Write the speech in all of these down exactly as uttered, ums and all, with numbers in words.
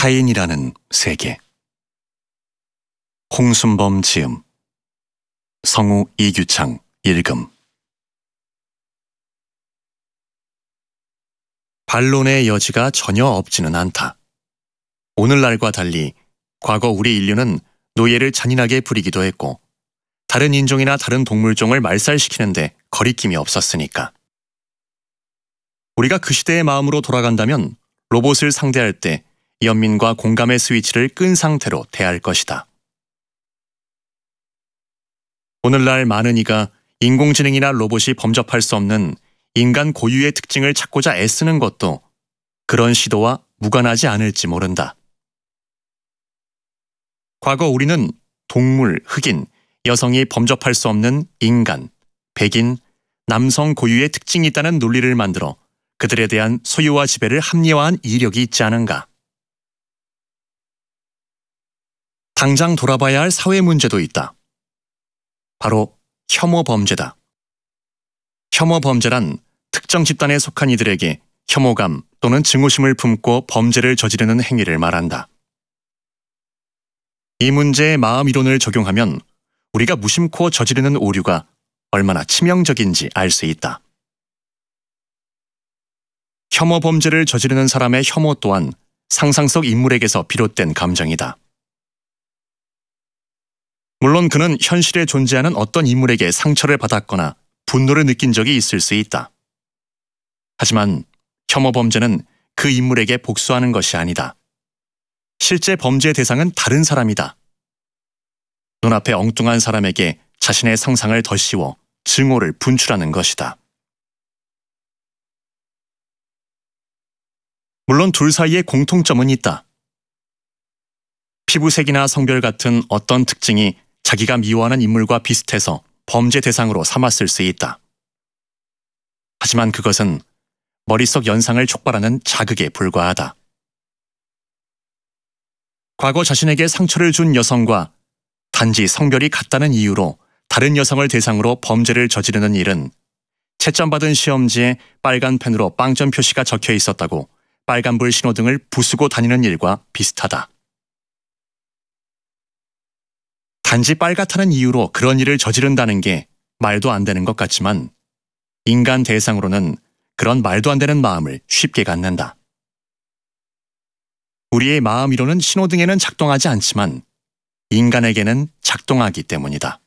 타인이라는 세계. 홍순범 지음, 성우 이규창 읽음. 반론의 여지가 전혀 없지는 않다. 오늘날과 달리 과거 우리 인류는 노예를 잔인하게 부리기도 했고 다른 인종이나 다른 동물종을 말살시키는데 거리낌이 없었으니까. 우리가 그 시대의 마음으로 돌아간다면 로봇을 상대할 때 연민과 공감의 스위치를 끈 상태로 대할 것이다. 오늘날 많은 이가 인공지능이나 로봇이 범접할 수 없는 인간 고유의 특징을 찾고자 애쓰는 것도 그런 시도와 무관하지 않을지 모른다. 과거 우리는 동물, 흑인, 여성이 범접할 수 없는 인간, 백인, 남성 고유의 특징이 있다는 논리를 만들어 그들에 대한 소유와 지배를 합리화한 이력이 있지 않은가. 당장 돌아봐야 할 사회 문제도 있다. 바로 혐오 범죄다. 혐오 범죄란 특정 집단에 속한 이들에게 혐오감 또는 증오심을 품고 범죄를 저지르는 행위를 말한다. 이 문제에 마음 이론을 적용하면 우리가 무심코 저지르는 오류가 얼마나 치명적인지 알 수 있다. 혐오 범죄를 저지르는 사람의 혐오 또한 상상 속 인물에게서 비롯된 감정이다. 물론 그는 현실에 존재하는 어떤 인물에게 상처를 받았거나 분노를 느낀 적이 있을 수 있다. 하지만 혐오 범죄는 그 인물에게 복수하는 것이 아니다. 실제 범죄의 대상은 다른 사람이다. 눈앞에 엉뚱한 사람에게 자신의 상상을 덧씌워 증오를 분출하는 것이다. 물론 둘 사이에 공통점은 있다. 피부색이나 성별 같은 어떤 특징이 자기가 미워하는 인물과 비슷해서 범죄 대상으로 삼았을 수 있다. 하지만 그것은 머릿속 연상을 촉발하는 자극에 불과하다. 과거 자신에게 상처를 준 여성과 단지 성별이 같다는 이유로 다른 여성을 대상으로 범죄를 저지르는 일은 채점받은 시험지에 빨간 펜으로 빵점 표시가 적혀 있었다고 빨간불 신호등을 부수고 다니는 일과 비슷하다. 단지 빨갛다는 이유로 그런 일을 저지른다는 게 말도 안 되는 것 같지만 인간 대상으로는 그런 말도 안 되는 마음을 쉽게 갖는다. 우리의 마음 이론은 신호등에는 작동하지 않지만 인간에게는 작동하기 때문이다.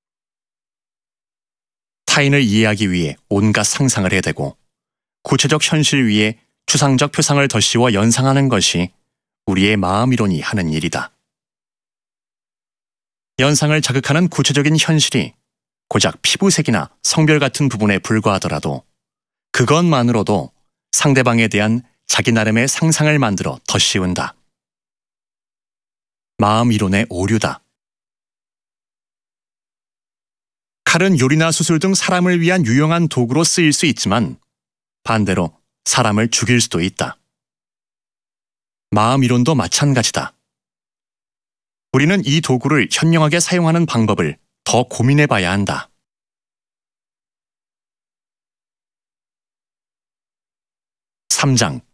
타인을 이해하기 위해 온갖 상상을 해대고 구체적 현실 위에 추상적 표상을 덧씌워 연상하는 것이 우리의 마음 이론이 하는 일이다. 연상을 자극하는 구체적인 현실이 고작 피부색이나 성별 같은 부분에 불과하더라도 그것만으로도 상대방에 대한 자기 나름의 상상을 만들어 덧씌운다. 마음 이론의 오류다. 칼은 요리나 수술 등 사람을 위한 유용한 도구로 쓰일 수 있지만 반대로 사람을 죽일 수도 있다. 마음 이론도 마찬가지다. 우리는 이 도구를 현명하게 사용하는 방법을 더 고민해 봐야 한다. 삼 장